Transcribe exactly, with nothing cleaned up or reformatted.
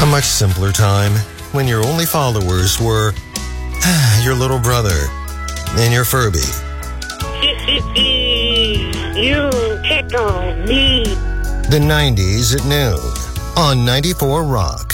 A much simpler time when your only followers were your little brother and your Furby. You tickle me. The nineties at noon on ninety-four Rock.